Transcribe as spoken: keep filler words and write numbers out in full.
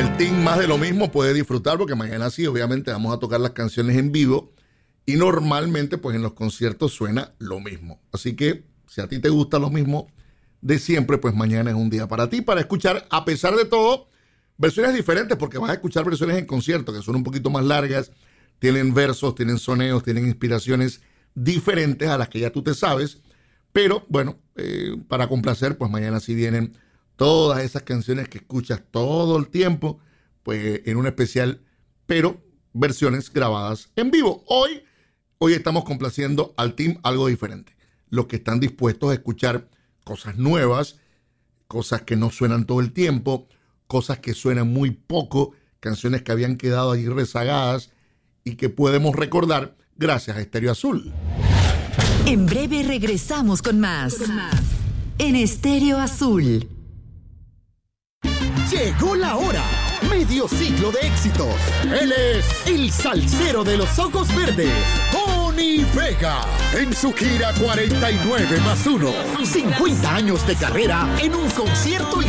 el team Más de lo Mismo puede disfrutar, porque mañana sí, obviamente vamos a tocar las canciones en vivo y normalmente pues en los conciertos suena lo mismo. Así que si a ti te gusta lo mismo de siempre, pues mañana es un día para ti, para escuchar, a pesar de todo, versiones diferentes, porque vas a escuchar versiones en concierto que son un poquito más largas, tienen versos, tienen soneos, tienen inspiraciones diferentes a las que ya tú te sabes, pero bueno, eh, para complacer, pues mañana sí vienen todas esas canciones que escuchas todo el tiempo, pues en un especial, pero versiones grabadas en vivo. Hoy, hoy estamos complaciendo al team algo diferente. Los que están dispuestos a escuchar cosas nuevas, cosas que no suenan todo el tiempo, cosas que suenan muy poco, canciones que habían quedado ahí rezagadas y que podemos recordar gracias a Estéreo Azul. En breve regresamos con más, con más. En Estéreo Azul. Llegó la hora. Medio ciclo de éxitos. Él es el salsero de los ojos verdes, Tony Vega, en su gira cuarenta y nueve más uno. cincuenta años de carrera en un concierto